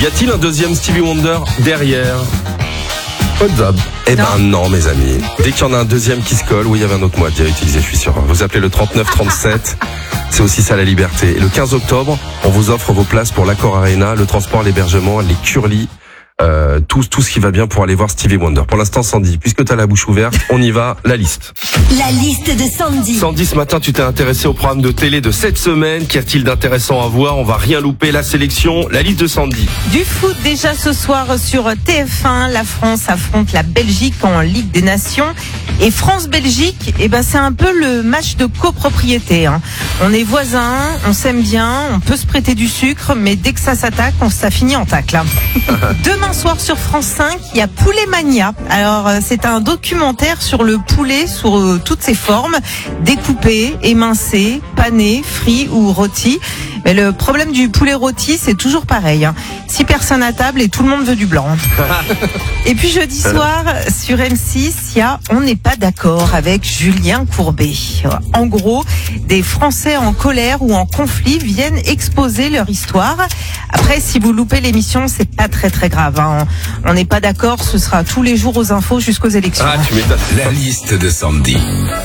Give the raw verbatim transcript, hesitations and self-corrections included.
Y a-t-il un deuxième Stevie Wonder derrière WhatsApp? Eh ben non, mes amis. Dès qu'il y en a un deuxième qui se colle, oui, il y avait un autre mot à dire utiliser, je suis sûr. Vous appelez le trente-neuf trente-sept. C'est aussi ça la liberté. Et le quinze octobre, on vous offre vos places pour l'Accor Arena, le transport, l'hébergement, les curlis, euh, tout, tout ce qui va bien pour aller voir Stevie Wonder. Pour l'instant, Sandy, puisque tu as la bouche ouverte, on y va, la liste. La liste de Sandy. Sandy, ce matin, tu t'es intéressé au programme de télé de cette semaine. Qu'y a-t-il d'intéressant à voir? On va rien louper. La sélection, la liste de Sandy. Du foot déjà ce soir sur T F un. La France affronte la Belgique en Ligue des Nations. Et France-Belgique, eh ben c'est un peu le match de copropriété. Hein. On est voisins, on s'aime bien, on peut se prêter du sucre, mais dès que ça s'attaque, on ça finit en tacle. Hein. Demain soir sur France cinq, il y a Poulet Mania. Alors c'est un documentaire sur le poulet sous euh, toutes ses formes, découpé, émincé, pané, frit ou rôti. Mais le problème du poulet rôti, c'est toujours pareil. Hein. Six personnes à table et tout le monde veut du blanc. Et puis jeudi soir, sur M six, il y a On n'est pas d'accord avec Julien Courbet. En gros, des Français en colère ou en conflit viennent exposer leur histoire. Après, si vous loupez l'émission, c'est pas très très grave. Hein. On n'est pas d'accord, ce sera tous les jours aux infos jusqu'aux élections. Ah, tu m'étonnes. La liste de Sandy.